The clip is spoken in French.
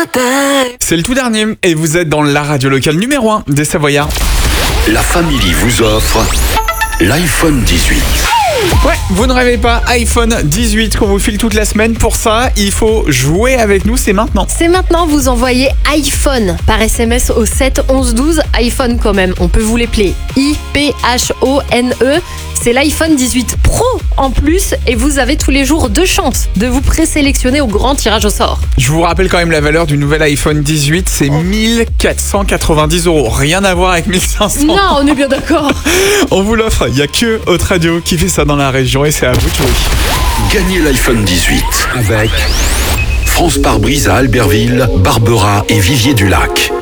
C'est le tout dernier et vous êtes dans la radio locale numéro 1 des Savoyards. La Family vous offre l'iPhone 18. Ouais, vous ne rêvez pas, iPhone 18 qu'on vous file toute la semaine. Pour ça, il faut jouer avec nous, c'est maintenant. C'est maintenant, vous envoyez iPhone par SMS au 7 11 12. iPhone quand même, on peut vous l'épeler IPHONE. C'est l'iPhone 18 Pro en plus et vous avez tous les jours 2 chances de vous présélectionner au grand tirage au sort. Je vous rappelle quand même la valeur du nouvel iPhone 18, c'est 1490 €. Rien à voir avec 1500. Non, on est bien d'accord. On vous l'offre, il n'y a que Haute Radio qui fait ça dans la région et c'est à vous de jouer. Gagnez l'iPhone 18 avec France Pare-Brise à Albertville, Barbera et Vivier-du-Lac.